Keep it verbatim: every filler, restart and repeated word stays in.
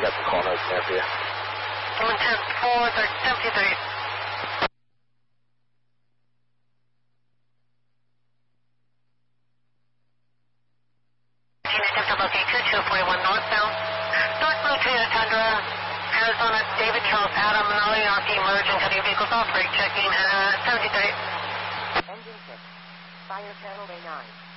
got some call notes there for you. one ten four seventy-three. two forty-one northbound. North Blue Toyota Tundra, Arizona, David Charles Adam, Nolly Yankee, merging, cutting vehicles off, brake checking, uh, seventy-three. Engine six. Fire channel A nine.